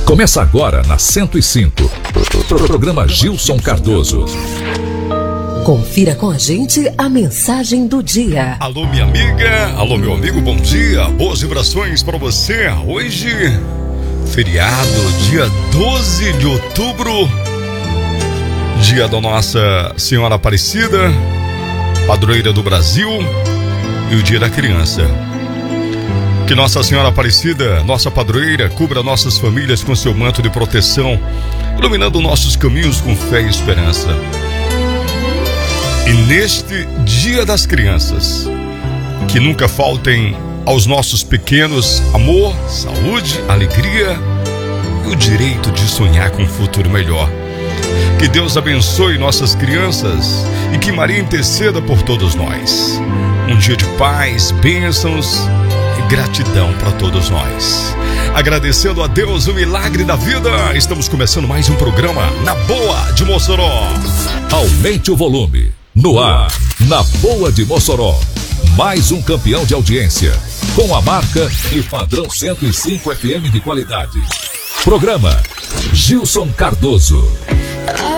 Começa agora na 105. Programa Gilson Cardoso. Confira com a gente a mensagem do dia. Alô, minha amiga, alô, meu amigo, bom dia. Boas vibrações para você. Hoje, feriado, dia 12 de outubro, dia da Nossa Senhora Aparecida, padroeira do Brasil, e o dia da criança. Que Nossa Senhora Aparecida, nossa padroeira, cubra nossas famílias com seu manto de proteção, iluminando nossos caminhos com fé e esperança. E neste Dia das Crianças, que nunca faltem aos nossos pequenos amor, saúde, alegria e o direito de sonhar com um futuro melhor. Que Deus abençoe nossas crianças e que Maria interceda por todos nós. Um dia de paz, bênçãos e gratidão para todos nós. Agradecendo a Deus o milagre da vida, estamos começando mais um programa Na Boa de Mossoró. Aumente o volume. No ar, Na Boa de Mossoró. Mais um campeão de audiência, com a marca e padrão 105 FM de qualidade. Programa Gilson Cardoso.